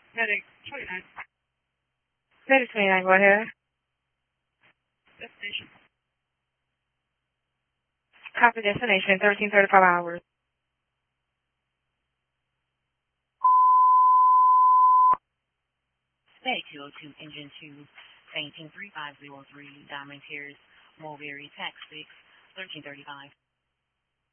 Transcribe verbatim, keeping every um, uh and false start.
Heading twenty-nine. Heading twenty-nine, go ahead. Destination. Copy destination, thirteen thirty-five hours. Stay two oh two, Engine two, Sainting three five zero three, Diamond Terrace, Mulberry, Tax six, thirteen thirty-five.